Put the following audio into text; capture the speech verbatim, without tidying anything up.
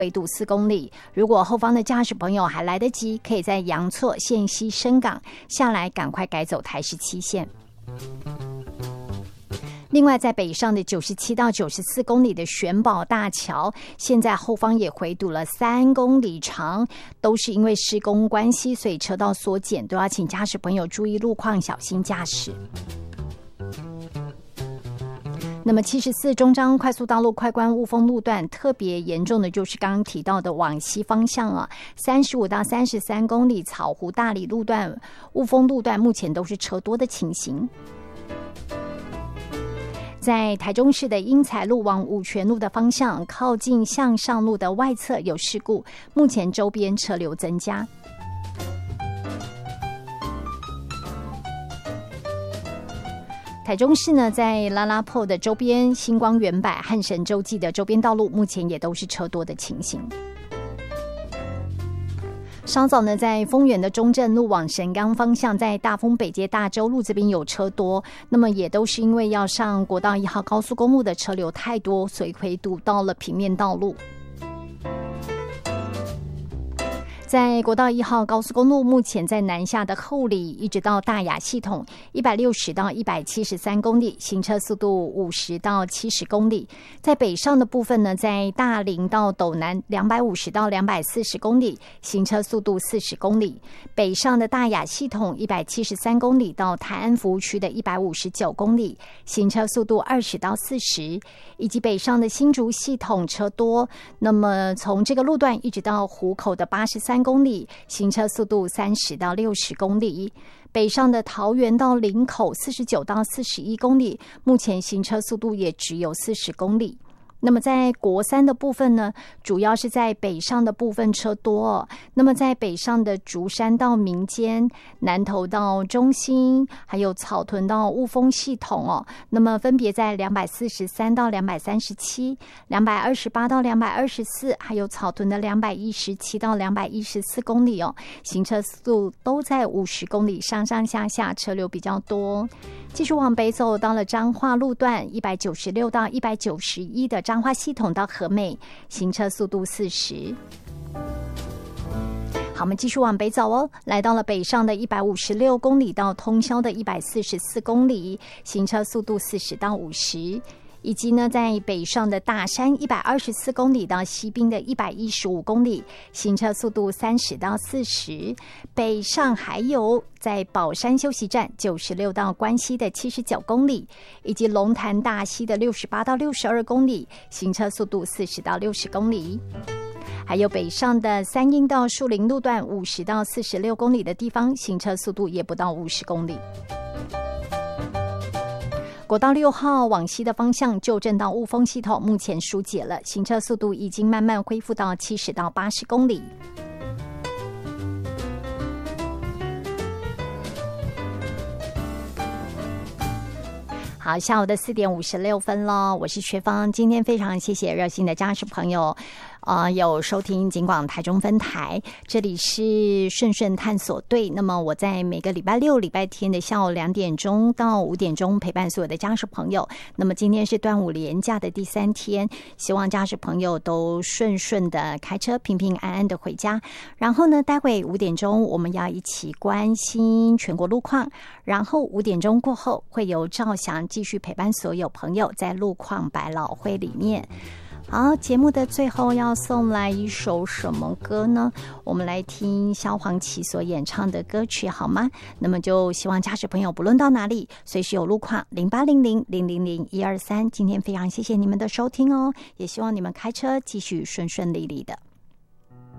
回堵四公里。如果后方的驾驶朋友还来得及，可以在阳错、线西、深港下来，赶快改走台十七线。另外，在北上的九十七到九十四公里的玄宝大桥，现在后方也回堵了三公里长，都是因为施工关系，所以车道缩减，都要请驾驶朋友注意路况，小心驾驶。那么七十四中彰快速道路快关雾峰路段特别严重的就是刚刚提到的往西方向啊，三十五到三十三公里草湖大里路段、雾峰路段目前都是车多的情形。在台中市的英才路往五权路的方向，靠近向上路的外侧有事故，目前周边车流增加。台中市呢，在拉拉坡的周边、星光远百、汉神洲际的周边道路，目前也都是车多的情形。稍早呢，在丰原的中正路往神冈方向，在大丰北街大洲路这边有车多，那么也都是因为要上国道一号高速公路的车流太多，所以回堵到了平面道路。在国道一号高速公路，目前在南下的后里一直到大雅系统一百六十到一百七十三公里，行车速度五十到七十公里。在北上的部分呢，在大林到斗南两百五十到两百四十公里，行车速度四十公里。北上的大雅系统一百七十三公里到泰安服务区的一百五十九公里，行车速度二十到四十。以及北上的新竹系统车多，那么从这个路段一直到湖口的八十三公里，行车速度三十到六十公里。北上的桃园到林口四十九到四十一公里，目前行车速度也只有四十公里。那么在国三的部分呢，主要是在北上的部分车多哦。那么在北上的竹山到民间、南投到中心，还有草屯到雾峰系统哦，那么分别在两百四十三到两百三十七、两百二十八到两百二十四，还有草屯的两百一十七到两百一十四公里哦，行车速度都在五十公里上上下下，车流比较多。继续往北走，到了彰化路段一百九十六到一百九十一的彰化系统到和美，行车速度四十。好，我们继续往北走哦，来到了北上的一百五十六公里到通霄的一百四十四公里，行车速度四十到五十。以及呢，在北上的大山一百二十四公里到西滨的一百一十五公里，行车速度三十到四十。北上还有在宝山休息站九十六到关西的七十九公里，以及龙潭大溪的六十八到六十二公里，行车速度四十到六十公里。还有北上的三鹰到树林路段五十到四十六公里的地方，行车速度也不到五十公里。国道六号往西的方向，旧镇到雾峰系统目前疏解了，行车速度已经慢慢恢复到七十到八十公里。好，下午的四点五十六分了，我是薛芳。今天非常谢谢热心的驾驶朋友，呃，有收听警广台中分台，这里是顺顺探索队。那么我在每个礼拜六、礼拜天的下午两点钟到五点钟陪伴所有的驾驶朋友。那么今天是端午连假的第三天，希望驾驶朋友都顺顺的开车，平平安安的回家。然后呢，待会五点钟我们要一起关心全国路况，然后五点钟过后会由赵翔继续陪伴所有朋友在路况百老汇里面。好，节目的最后要送来一首什么歌呢？我们来听萧煌奇所演唱的歌曲好吗？那么就希望驾驶朋友不论到哪里，随时有路况零八零零零零零一二三。今天非常谢谢你们的收听哦，也希望你们开车继续顺顺利利的。